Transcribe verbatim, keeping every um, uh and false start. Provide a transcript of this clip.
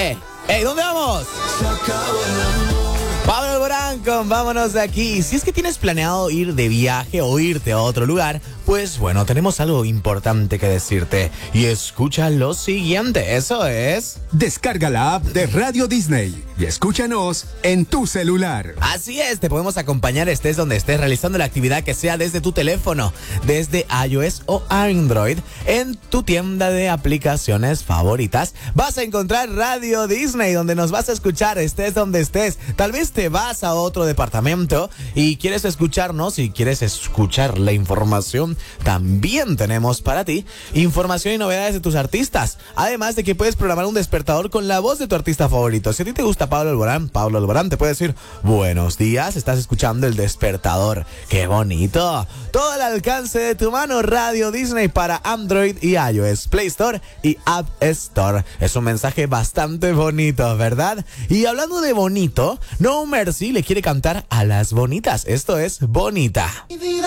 ¡Eh! ¡Eh! ¿Dónde vamos? Pablo Alborán con Vámonos de aquí. Si es que tienes planeado ir de viaje o irte a otro lugar, pues bueno, tenemos algo importante que decirte. Y escucha lo siguiente, eso es... Descarga la app de Radio Disney y escúchanos en tu celular. Así es, te podemos acompañar estés donde estés realizando la actividad que sea desde tu teléfono, desde iOS o Android, en tu tienda de aplicaciones favoritas. Vas a encontrar Radio Disney, donde nos vas a escuchar estés donde estés. Tal vez te vas a otro departamento y quieres escucharnos y quieres escuchar la información, también tenemos para ti información y novedades de tus artistas. Además de que puedes programar un despertador con la voz de tu artista favorito. Si a ti te gusta Pablo Alborán, Pablo Alborán te puede decir: buenos días, estás escuchando el despertador. ¡Qué bonito! Todo al alcance de tu mano. Radio Disney para Android y iOS, Play Store y App Store. Es un mensaje bastante bonito, ¿verdad? Y hablando de bonito, No Mercy le quiere cantar a las bonitas. Esto es Bonita.